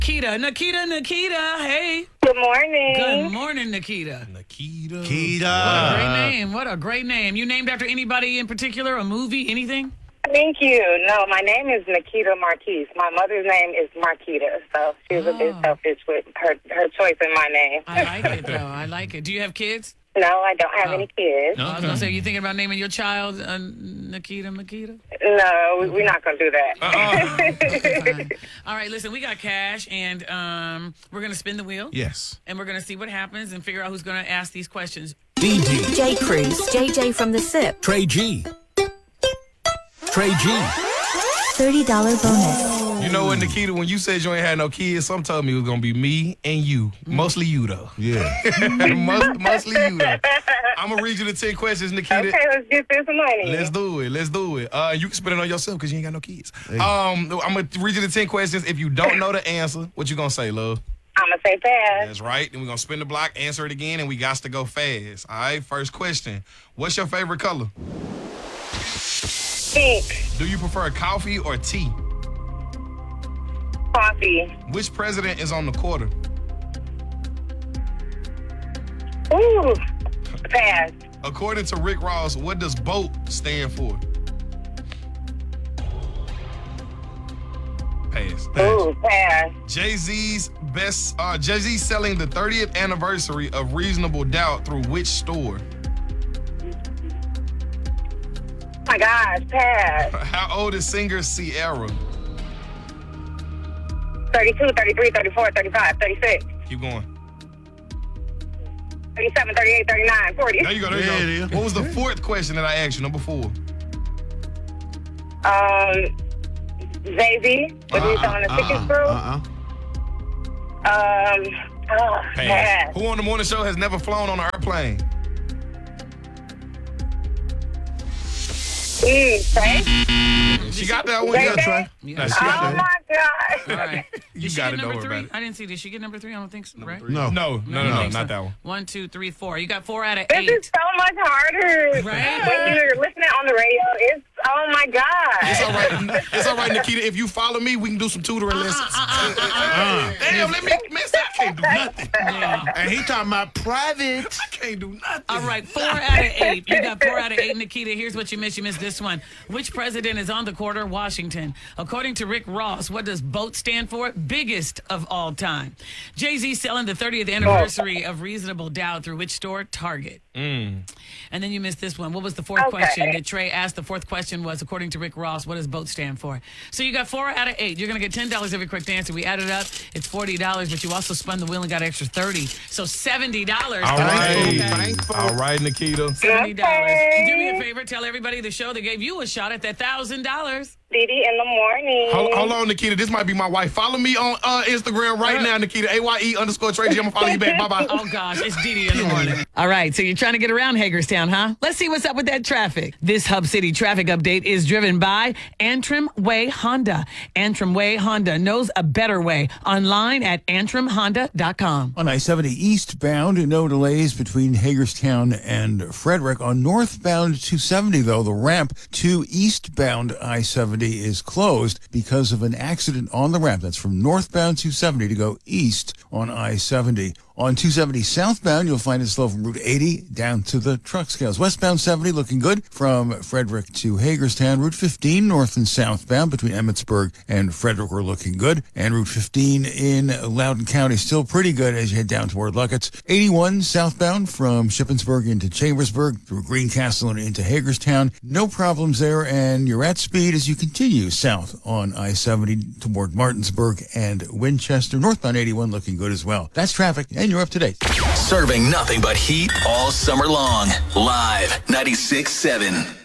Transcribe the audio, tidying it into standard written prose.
Nikita, hey. Good morning. Good morning, Nikita. Nikita. What a great name. What a great name. You named after anybody in particular, a movie, anything? Thank you. No, my name is Nikita Marquise. My mother's name is Marquita, so she was a bit selfish with her choice in my name. I like it, though. I like it. Do you have kids? No, I don't have any kids. I was going to say, you thinking about naming your child Nikita? No, we're not going to do that. Fine. All right, listen, we got cash, and we're going to spin the wheel. Yes. And we're going to see what happens and figure out who's going to ask these questions. DD. J. Cruz, JJ from the SIP. Trey G. Trey G. $30 bonus. You know what, Nikita, when you said you ain't had no kids, some told me it was going to be me and you. Mostly you, though. Yeah. Mostly you, though. I'm going to read you the 10 questions, Nikita. Okay, let's get this money. Let's do it. You can spend it on yourself because you ain't got no kids. Hey. I'm going to read you the 10 questions. If you don't know the answer, what you going to say, love? I'm going to say pass. That's right. Then we're going to spin the block, answer it again, and we got to go fast. All right, first question. What's your favorite color? Pink. Do you prefer coffee or tea? Coffee. Which president is on the quarter? Ooh. Pass. According to Rick Ross, what does BOAT stand for? Pass. Ooh, pass. Jay-Z's selling the 30th anniversary of Reasonable Doubt through which store? Oh my gosh, pass. How old is singer Ciara? 32, 33, 34, 35, 36. Keep going. 37, 38, 39, 40. There you go. What was the fourth question that I asked you? Number 4. Jay-Z. Was he selling the tickets through? Pass. Who on the morning show has never flown on an airplane? Trey? She got that one. Trey? Trey. Yeah. She got Oh, that. my God. All right. You Did she got get it, number don't worry 3? about it. I didn't see. Did she get number 3? I don't think so, right? No, not that one. 1, 2, 3, 4. You got 4 out of This 8. is so much harder. Right? When you're listening on the radio, it's, oh, my God. It's all right. It's all right, Nikita. If you follow me, we can do some tutoring lessons. Damn, let me miss that. I can't do nothing. Yeah. And he talking about private. I can't do nothing. All right, 4 out of 8. You got 4 out of 8, Nikita. Here's what you missed. You missed this one. Which president is on the quarter? Washington. According to Rick Ross, what does BOAT stand for? Biggest of all time. Jay-Z selling the 30th anniversary of Reasonable Doubt through which store? Target. And then you missed this one. What was the fourth question that Trey asked? The fourth question was, according to Rick Ross, what does BOAT stand for? So you got 4 out of 8. You're going to get $10 every correct answer. We added up. It's $40, but you also spun the wheel and got an extra $30. So $70. All right. All right, Nikita. $70. Okay. Do me a favor. Tell everybody the show that gave you a shot at that $1,000. Didi in the morning. Hold on, Nikita. This might be my wife. Follow me on Instagram right now, Nikita. AYE_Trey G. I'm going to follow you back. Bye-bye. Oh, gosh. It's Didi in the morning. All right. So you're trying to get around Hagerstown, huh? Let's see what's up with that traffic. This Hub City traffic update is driven by Antrim Way Honda. Antrim Way Honda knows a better way. Online at antrimhonda.com. On I-70 eastbound, no delays between Hagerstown and Frederick. On northbound 270, though, the ramp to eastbound I-70 is closed because of an accident on the ramp. That's from northbound 270 to go east on I-70. On 270 southbound, you'll find it slow from Route 80 down to the truck scales. Westbound 70 looking good from Frederick to Hagerstown. Route 15 north and southbound between Emmitsburg and Frederick are looking good. And Route 15 in Loudoun County still pretty good as you head down toward Luckett's. 81 southbound from Shippensburg into Chambersburg through Greencastle and into Hagerstown. No problems there, and you're at speed as you continue south on I-70 toward Martinsburg and Winchester. Northbound 81 looking good as well. That's traffic, and you're up to date. Serving nothing but heat all summer long. Live 96.7.